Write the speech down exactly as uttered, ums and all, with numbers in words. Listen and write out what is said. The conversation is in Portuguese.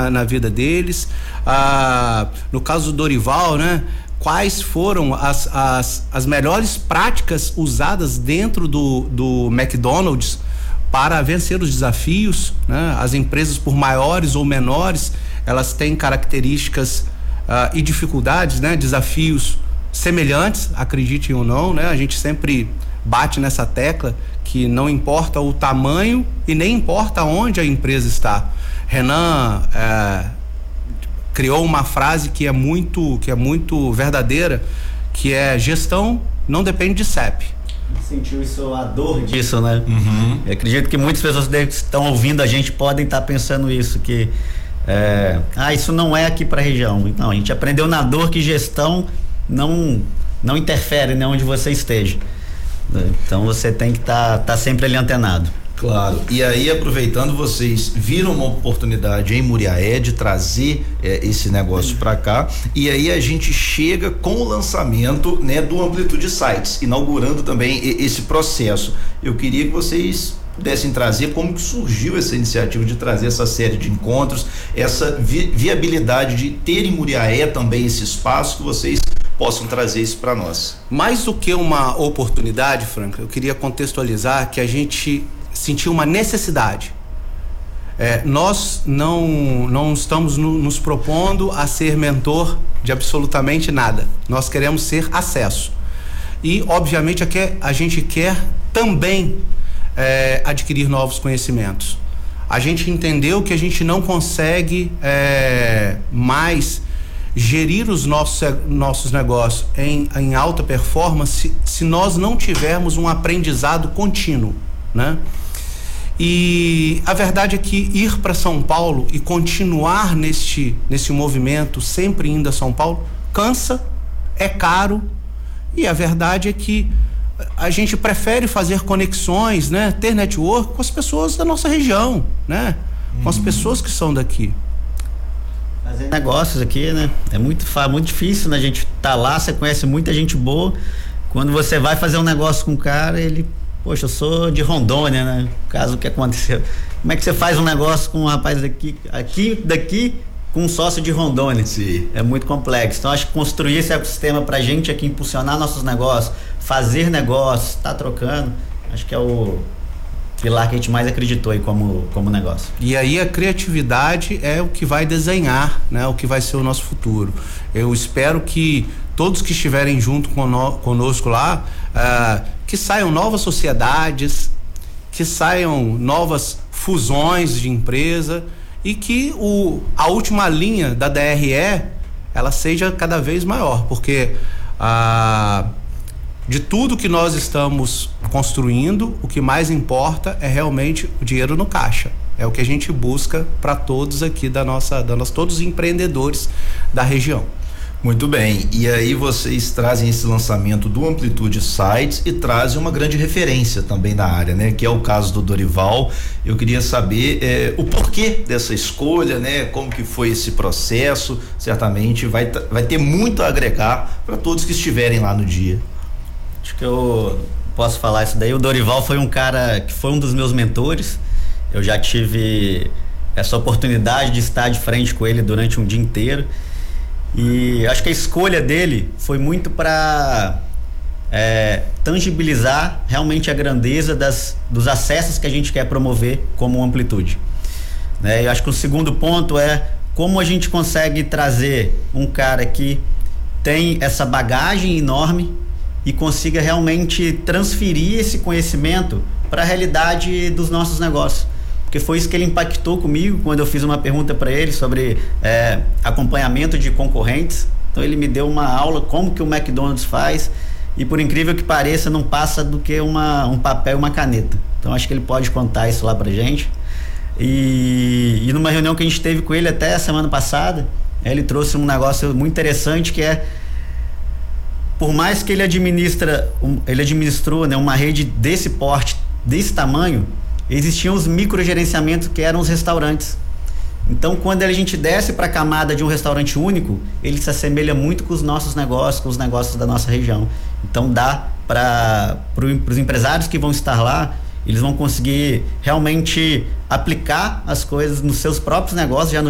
na vida deles. Ah, no caso do Dorival, né? Quais foram as, as, as melhores práticas usadas dentro do, do McDonald's para vencer os desafios, né? As empresas, por maiores ou menores, elas têm características ah, e dificuldades, né? Desafios semelhantes, acreditem ou não, né? A gente sempre bate nessa tecla que não importa o tamanho e nem importa onde a empresa está. Renan é, criou uma frase que é muito, que é muito verdadeira, que é: gestão não depende de C E P. Sentiu isso, a dor disso, né? Uhum. Eu acredito que muitas pessoas que estão ouvindo a gente podem estar pensando isso, que é, ah, isso não é aqui para a região. Não, a gente aprendeu na dor que gestão não, não interfere, né, onde você esteja. Então você tem que estar tá, tá sempre ali antenado. Claro, e aí, aproveitando, vocês viram uma oportunidade em Muriaé de trazer é, esse negócio para cá, e aí a gente chega com o lançamento, né, do Amplitude Sites, inaugurando também esse processo. Eu queria que vocês pudessem trazer como que surgiu essa iniciativa de trazer essa série de encontros, essa vi viabilidade de ter em Muriaé também esse espaço, que vocês possam trazer isso para nós. Mais do que uma oportunidade, Franca, eu queria contextualizar que a gente sentiu uma necessidade. É, nós não, não estamos no, nos propondo a ser mentor de absolutamente nada. Nós queremos ser acesso. E, obviamente, aqui a gente quer também é, adquirir novos conhecimentos. A gente entendeu que a gente não consegue é, mais gerir os nossos, nossos negócios em, em alta performance se nós não tivermos um aprendizado contínuo, né? E a verdade é que ir para São Paulo e continuar neste, nesse movimento, sempre indo a São Paulo, cansa, é caro, e a verdade é que a gente prefere fazer conexões, né? Ter network com as pessoas da nossa região, né? Com as pessoas que são daqui. Fazer negócios aqui, né? É muito, muito difícil, né? A gente tá lá, você conhece muita gente boa. Quando você vai fazer um negócio com um cara, ele, poxa, eu sou de Rondônia, né? Caso que aconteceu. Como é que você faz um negócio com um rapaz daqui, aqui, daqui, com um sócio de Rondônia? Sim. É muito complexo. Então, acho que construir esse ecossistema pra gente aqui, impulsionar nossos negócios, fazer negócios, tá trocando, acho que é o pilar que a gente mais acreditou aí como, como negócio. E aí a criatividade é o que vai desenhar, né? O que vai ser o nosso futuro. Eu espero que todos que estiverem junto cono, conosco lá, uh, que saiam novas sociedades, que saiam novas fusões de empresa e que o, a última linha da D R E ela seja cada vez maior, porque uh, de tudo que nós estamos construindo, o que mais importa é realmente o dinheiro no caixa. É o que a gente busca para todos aqui da nossa, da nossa, todos os empreendedores da região. Muito bem, e aí vocês trazem esse lançamento do Amplitude Sites e trazem uma grande referência também na área, né? Que é o caso do Dorival. Eu queria saber eh, o porquê dessa escolha, né? Como que foi esse processo. Certamente vai, vai ter muito a agregar para todos que estiverem lá no dia. Acho que eu posso falar isso daí. O Dorival foi um cara que foi um dos meus mentores. Eu já tive essa oportunidade de estar de frente com ele durante um dia inteiro. E acho que a escolha dele foi muito para é, tangibilizar realmente a grandeza das, dos acessos que a gente quer promover como Amplitude. Né? Eu acho que o segundo ponto é como a gente consegue trazer um cara que tem essa bagagem enorme e consiga realmente transferir esse conhecimento para a realidade dos nossos negócios. Porque foi isso que ele impactou comigo quando eu fiz uma pergunta para ele sobre é, acompanhamento de concorrentes. Então ele me deu uma aula como que o McDonald's faz e, por incrível que pareça, não passa do que uma, um papel e uma caneta. Então acho que ele pode contar isso lá pra gente. E, e numa reunião que a gente teve com ele até a semana passada, ele trouxe um negócio muito interessante que é, por mais que ele administra, um, ele administrou, né, uma rede desse porte, desse tamanho, existiam os microgerenciamentos que eram os restaurantes. Então, quando a gente desce para a camada de um restaurante único, ele se assemelha muito com os nossos negócios, com os negócios da nossa região. Então, dá para pro, os empresários que vão estar lá, eles vão conseguir realmente aplicar as coisas nos seus próprios negócios, já no